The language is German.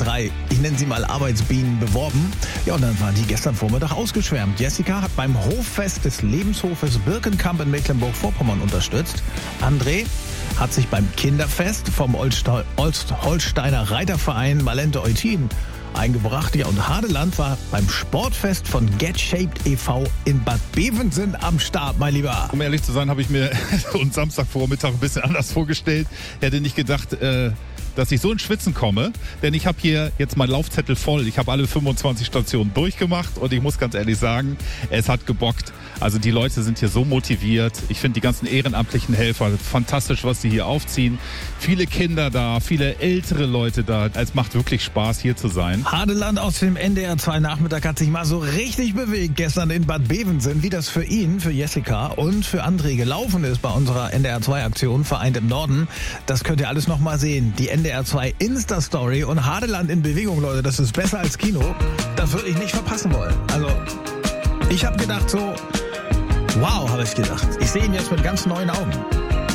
3, ich nenne sie mal Arbeitsbienen, beworben. Ja, und dann waren die gestern Vormittag ausgeschwärmt. Jessica hat beim Hoffest des Lebenshofes Birkenkamp in Mecklenburg-Vorpommern unterstützt. André hat sich beim Kinderfest vom Holsteiner Reiterverein Malente Eutin eingebracht. Ja, und Hadeland war beim Sportfest von Get Shaped e.V. in Bad Bevensen am Start, mein Lieber. Um ehrlich zu sein, habe ich mir uns Samstagvormittag ein bisschen anders vorgestellt. Hätte nicht gedacht, dass ich so ins Schwitzen komme, denn ich habe hier jetzt meinen Laufzettel voll. Ich habe alle 25 Stationen durchgemacht und ich muss ganz ehrlich sagen, es hat gebockt. Also die Leute sind hier so motiviert. Ich finde die ganzen ehrenamtlichen Helfer fantastisch, was sie hier aufziehen. Viele Kinder da, viele ältere Leute da. Es macht wirklich Spaß, hier zu sein. Hadeland aus dem NDR 2 Nachmittag hat sich mal so richtig bewegt gestern in Bad Bevensen, wie das für ihn, für Jessica und für André gelaufen ist bei unserer NDR 2 Aktion Vereint im Norden. Das könnt ihr alles noch mal sehen. Die NDR 2 Insta-Story und Hadeland in Bewegung, Leute, das ist besser als Kino. Das würde ich nicht verpassen wollen. Also, ich habe gedacht so, wow, habe ich gedacht. Ich sehe ihn jetzt mit ganz neuen Augen.